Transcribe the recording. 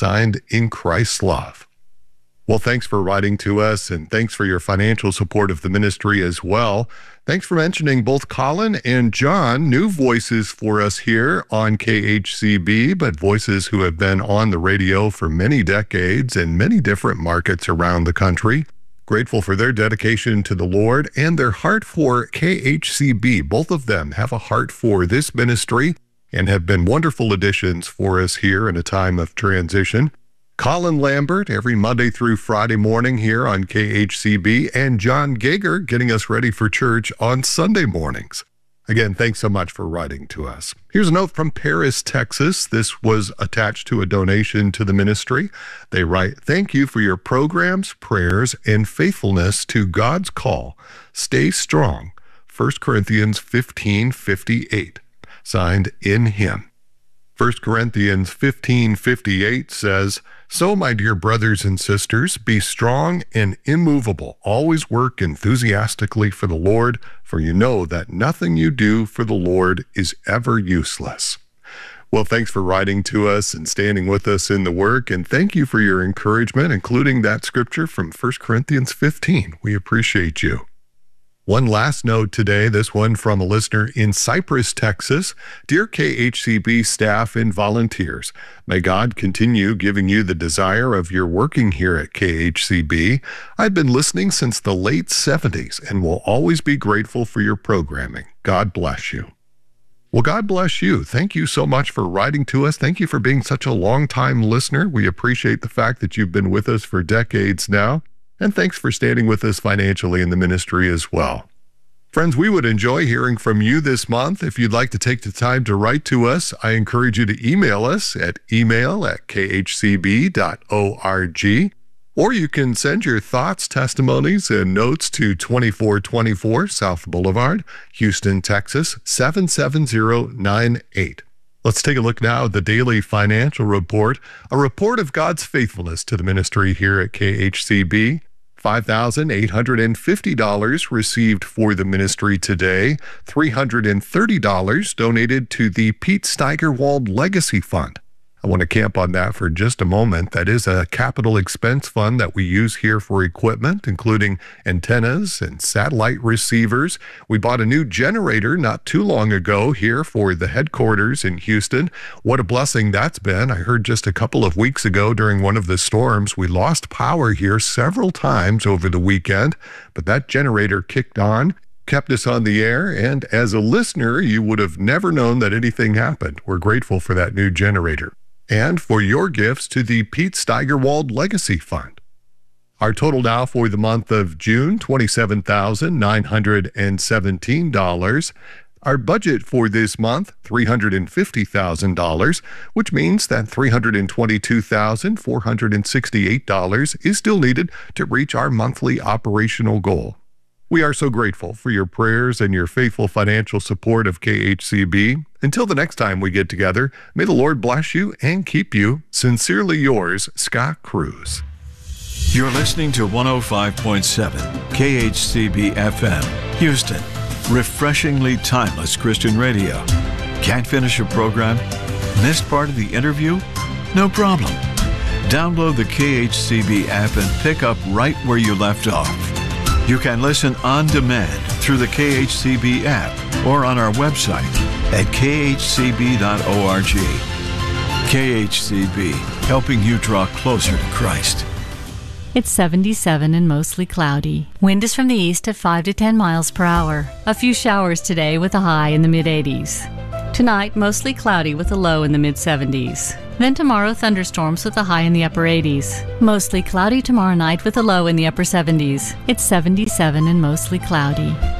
signed In Christ's Love. Well, thanks for writing to us, and thanks for your financial support of the ministry as well. Thanks for mentioning both Colin and John, new voices for us here on KHCB, but voices who have been on the radio for many decades in many different markets around the country. Grateful for their dedication to the Lord and their heart for KHCB. Both of them have a heart for this ministry and have been wonderful additions for us here in a time of transition. Colin Lambert every Monday through Friday morning here on KHCB, and John Gager getting us ready for church on Sunday mornings. Again, thanks so much for writing to us. Here's a note from Paris, Texas. This was attached to a donation to the ministry. They write, "Thank you for your programs, prayers, and faithfulness to God's call. Stay strong." 1 Corinthians 15:58. Signed, In Him. 1 Corinthians 15:58 says, "So, my dear brothers and sisters, be strong and immovable. Always work enthusiastically for the Lord, for you know that nothing you do for the Lord is ever useless." Well, thanks for writing to us and standing with us in the work, and thank you for your encouragement, including that scripture from 1 Corinthians 15. We appreciate you. One last note today, this one from a listener in Cypress, Texas. Dear KHCB staff and volunteers, may God continue giving you the desire of your working here at KHCB. I've been listening since the late 70s and will always be grateful for your programming. God bless you. Well, God bless you. Thank you so much for writing to us. Thank you for being such a long-time listener. We appreciate the fact that you've been with us for decades now. And thanks for standing with us financially in the ministry as well. Friends, we would enjoy hearing from you this month. If you'd like to take the time to write to us, I encourage you to email us at email@khcb.org, or you can send your thoughts, testimonies, and notes to 2424 South Boulevard, Houston, Texas, 77098. Let's take a look now at the daily financial report, a report of God's faithfulness to the ministry here at KHCB. $5,850 received for the ministry today, $330 donated to the Pete Steigerwald Legacy Fund. I want to camp on that for just a moment. That is a capital expense fund that we use here for equipment, including antennas and satellite receivers. We bought a new generator not too long ago here for the headquarters in Houston. What a blessing that's been. I heard just a couple of weeks ago during one of the storms, we lost power here several times over the weekend, but that generator kicked on, kept us on the air, and as a listener, you would have never known that anything happened. We're grateful for that new generator. And for your gifts to the Pete Steigerwald Legacy Fund. Our total now for the month of June, $27,917. Our budget for this month, $350,000, which means that $322,468 is still needed to reach our monthly operational goal. We are so grateful for your prayers and your faithful financial support of KHCB. Until the next time we get together, may the Lord bless you and keep you. Sincerely yours, Scott Cruz. You're listening to 105.7 KHCB FM, Houston. Refreshingly timeless Christian radio. Can't finish a program? Missed part of the interview? No problem. Download the KHCB app and pick up right where you left off. You can listen on demand through the KHCB app or on our website at khcb.org. KHCB, helping you draw closer to Christ. It's 77 and mostly cloudy. Wind is from the east at 5 to 10 miles per hour. A few showers today with a high in the mid-80s. Tonight, mostly cloudy with a low in the mid-70s. Then tomorrow, thunderstorms with a high in the upper 80s. Mostly cloudy tomorrow night with a low in the upper 70s. It's 77 and mostly cloudy.